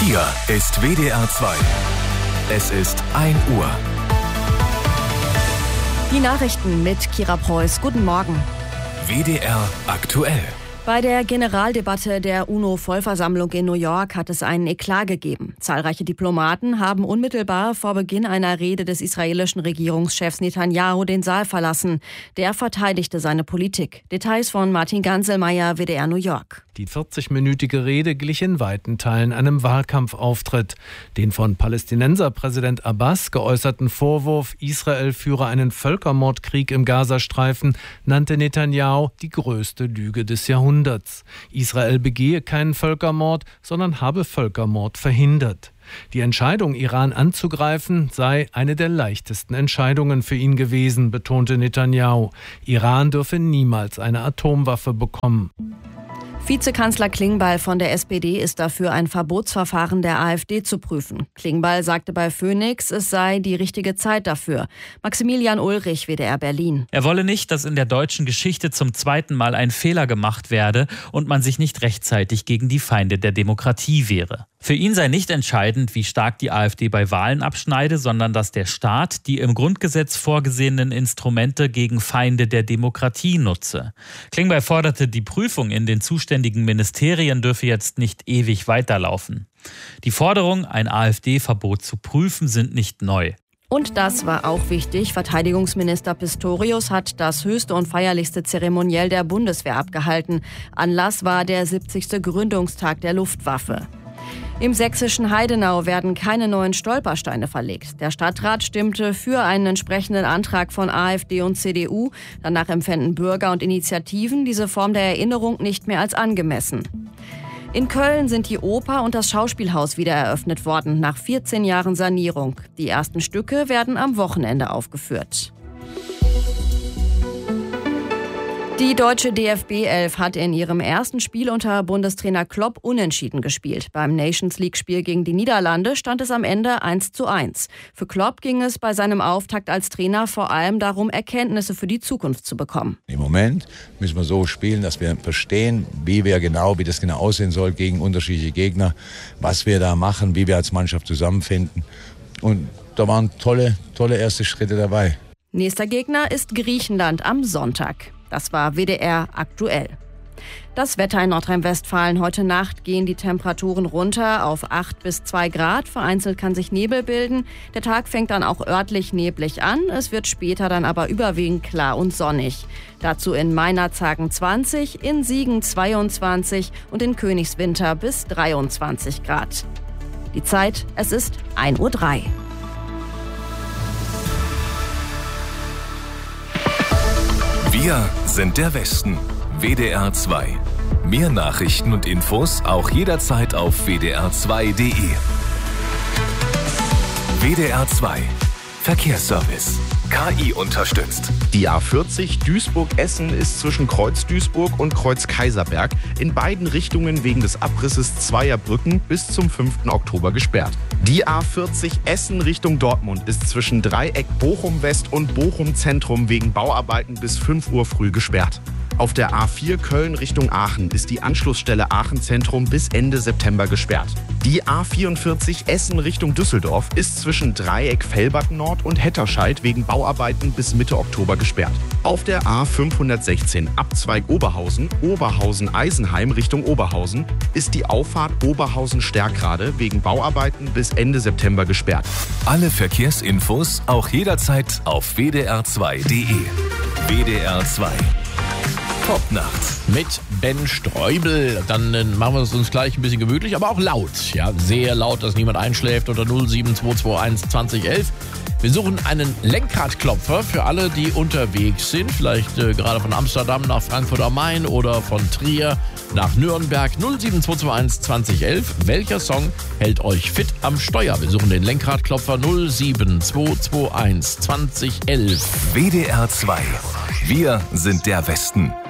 Hier ist WDR 2. Es ist 1 Uhr. Die Nachrichten mit Kira Preuß. Guten Morgen. WDR aktuell. Bei der Generaldebatte der UNO-Vollversammlung in New York hat es einen Eklat gegeben. Zahlreiche Diplomaten haben unmittelbar vor Beginn einer Rede des israelischen Regierungschefs Netanyahu den Saal verlassen. Der verteidigte seine Politik. Details von Martin Ganselmeier, WDR New York. Die 40-minütige Rede glich in weiten Teilen einem Wahlkampfauftritt. Den von Palästinenserpräsident Abbas geäußerten Vorwurf, Israel führe einen Völkermordkrieg im Gazastreifen, nannte Netanyahu die größte Lüge des Jahrhunderts. Israel begehe keinen Völkermord, sondern habe Völkermord verhindert. Die Entscheidung, Iran anzugreifen, sei eine der leichtesten Entscheidungen für ihn gewesen, betonte Netanyahu. Iran dürfe niemals eine Atomwaffe bekommen. Vizekanzler Klingbeil von der SPD ist dafür, ein Verbotsverfahren der AfD zu prüfen. Klingbeil sagte bei Phoenix, es sei die richtige Zeit dafür. Maximilian Ulrich, WDR Berlin. Er wolle nicht, dass in der deutschen Geschichte zum zweiten Mal ein Fehler gemacht werde und man sich nicht rechtzeitig gegen die Feinde der Demokratie wehre. Für ihn sei nicht entscheidend, wie stark die AfD bei Wahlen abschneide, sondern dass der Staat die im Grundgesetz vorgesehenen Instrumente gegen Feinde der Demokratie nutze. Klingbeil forderte, die Prüfung in den zuständigen Ministerien dürfe jetzt nicht ewig weiterlaufen. Die Forderung, ein AfD-Verbot zu prüfen, sind nicht neu. Und das war auch wichtig. Verteidigungsminister Pistorius hat das höchste und feierlichste Zeremoniell der Bundeswehr abgehalten. Anlass war der 70. Gründungstag der Luftwaffe. Im sächsischen Heidenau werden keine neuen Stolpersteine verlegt. Der Stadtrat stimmte für einen entsprechenden Antrag von AfD und CDU. Danach empfänden Bürger und Initiativen diese Form der Erinnerung nicht mehr als angemessen. In Köln sind die Oper und das Schauspielhaus wieder eröffnet worden, nach 14 Jahren Sanierung. Die ersten Stücke werden am Wochenende aufgeführt. Die deutsche DFB 11 hat in ihrem ersten Spiel unter Bundestrainer Klopp unentschieden gespielt. Beim Nations-League-Spiel gegen die Niederlande stand es am Ende 1:1. Für Klopp ging es bei seinem Auftakt als Trainer vor allem darum, Erkenntnisse für die Zukunft zu bekommen. Im Moment müssen wir so spielen, dass wir verstehen, wie das genau aussehen soll gegen unterschiedliche Gegner, was wir da machen, wie wir als Mannschaft zusammenfinden. Und da waren tolle erste Schritte dabei. Nächster Gegner ist Griechenland am Sonntag. Das war WDR aktuell. Das Wetter in Nordrhein-Westfalen. Heute Nacht gehen die Temperaturen runter auf 8 bis 2 Grad. Vereinzelt kann sich Nebel bilden. Der Tag fängt dann auch örtlich neblig an. Es wird später dann aber überwiegend klar und sonnig. Dazu in Meinerzhagen 20, in Siegen 22 und in Königswinter bis 23 Grad. Die Zeit, es ist 1:03 Uhr. Wir sind der Westen. WDR 2. Mehr Nachrichten und Infos auch jederzeit auf wdr2.de. WDR 2. Verkehrsservice. KI unterstützt. Die A40 Duisburg-Essen ist zwischen Kreuz Duisburg und Kreuz Kaiserberg in beiden Richtungen wegen des Abrisses zweier Brücken bis zum 5. Oktober gesperrt. Die A40 Essen Richtung Dortmund ist zwischen Dreieck Bochum West und Bochum Zentrum wegen Bauarbeiten bis 5 Uhr früh gesperrt. Auf der A4 Köln Richtung Aachen ist die Anschlussstelle Aachen Zentrum bis Ende September gesperrt. Die A44 Essen Richtung Düsseldorf ist zwischen Dreieck Velbert Nord und Hetterscheid wegen Bauarbeiten bis Mitte Oktober gesperrt. Auf der A516 Abzweig Oberhausen, Oberhausen-Eisenheim Richtung Oberhausen ist die Auffahrt Oberhausen-Stärkrade wegen Bauarbeiten bis Ende September gesperrt. Alle Verkehrsinfos auch jederzeit auf wdr2.de. WDR 2. Top-Nacht. Mit Ben Streubel. Dann machen wir es uns gleich ein bisschen gemütlich, aber auch laut. Ja, sehr laut, dass niemand einschläft unter 07221 2011. Wir suchen einen Lenkradklopfer für alle, die unterwegs sind. Vielleicht gerade von Amsterdam nach Frankfurt am Main oder von Trier nach Nürnberg. 07221 2011. Welcher Song hält euch fit am Steuer? Wir suchen den Lenkradklopfer 07221 2011. WDR 2. Wir sind der Westen.